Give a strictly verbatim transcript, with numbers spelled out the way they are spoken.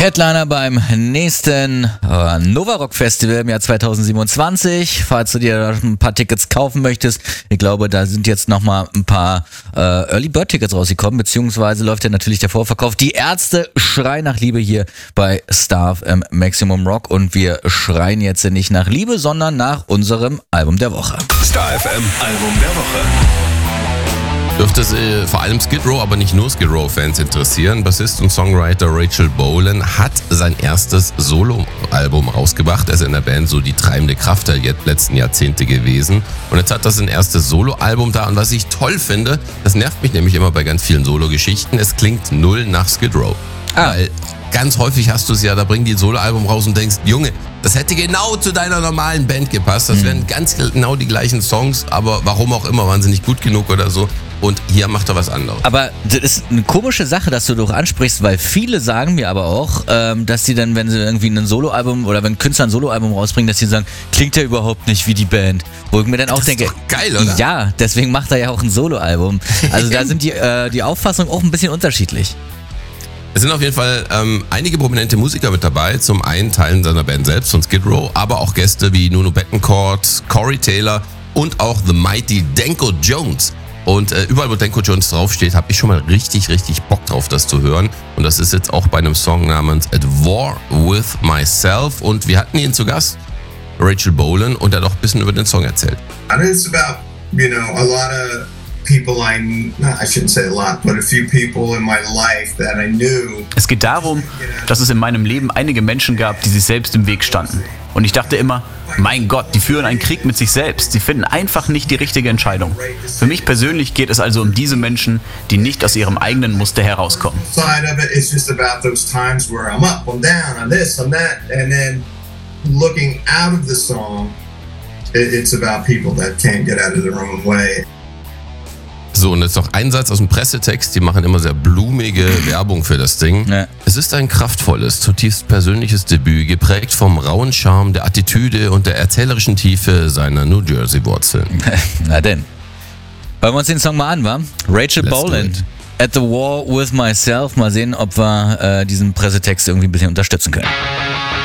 Headliner beim nächsten äh, Nova Rock Festival im Jahr zweitausendsiebenundzwanzig. Falls du dir ein paar Tickets kaufen möchtest, ich glaube, da sind jetzt nochmal ein paar äh, Early Bird Tickets rausgekommen, beziehungsweise läuft ja natürlich der Vorverkauf. Die Ärzte schreien nach Liebe hier bei Star F M Maximum Rock und wir schreien jetzt nicht nach Liebe, sondern nach unserem Album der Woche. Star F M Album der Woche. Dürfte es äh, vor allem Skid Row, aber nicht nur Skid Row-Fans interessieren. Bassist und Songwriter Rachel Bolan hat sein erstes Solo-Album rausgebracht. Er ist in der Band so die treibende Kraft der letzten Jahrzehnte gewesen. Und jetzt hat er sein erstes Solo-Album da. Und was ich toll finde, das nervt mich nämlich immer bei ganz vielen Solo-Geschichten, es klingt null nach Skid Row. Ah. Weil ganz häufig hast du es ja, da bringen die ein Solo-Album raus und denkst, Junge, das hätte genau zu deiner normalen Band gepasst. Das wären ganz genau die gleichen Songs, aber warum auch immer, waren sie nicht gut genug oder so. Und hier macht er was anderes. Aber das ist eine komische Sache, dass du doch ansprichst, weil viele sagen mir aber auch, ähm, dass sie dann, wenn sie irgendwie ein Soloalbum oder wenn Künstler ein Soloalbum rausbringen, dass sie sagen, klingt ja überhaupt nicht wie die Band. Wo ich mir dann auch das denke, ist doch geil, oder? Ja, deswegen macht er ja auch ein Soloalbum. Also da sind die, äh, die Auffassungen auch ein bisschen unterschiedlich. Es sind auf jeden Fall ähm, einige prominente Musiker mit dabei. Zum einen Teilen seiner Band selbst von Skid Row, aber auch Gäste wie Nuno Bettencourt, Corey Taylor und auch The Mighty Danko Jones. Und äh, überall, wo Danko Jones draufsteht, habe ich schon mal richtig, richtig Bock drauf, das zu hören. Und das ist jetzt auch bei einem Song namens At War With Myself. Und wir hatten ihn zu Gast, Rachel Bolan, und er hat auch ein bisschen über den Song erzählt. And it's about, you know, a lot of people I, I shouldn't say a lot, but a few people in my life that I knew. Es geht darum, dass es in meinem Leben einige Menschen gab, die sich selbst im Weg standen. Und ich dachte immer, mein Gott, die führen einen Krieg mit sich selbst. Sie finden einfach nicht die richtige Entscheidung. Für mich persönlich geht es also um diese Menschen, die nicht aus ihrem eigenen Muster herauskommen. Side of it is just about those times where I'm up, I'm down, I'm this, I'm that, and then looking out of the song, it's about people that can't get out of their own way. So, und jetzt noch ein Satz aus dem Pressetext. Die machen immer sehr blumige Werbung für das Ding. Ja. Es ist ein kraftvolles, zutiefst persönliches Debüt, geprägt vom rauen Charme, der Attitüde und der erzählerischen Tiefe seiner New Jersey-Wurzeln. Na denn. Hören wir uns den Song mal an, wa? Rachel Bolan, At the War With Myself. Mal sehen, ob wir äh, diesen Pressetext irgendwie ein bisschen unterstützen können.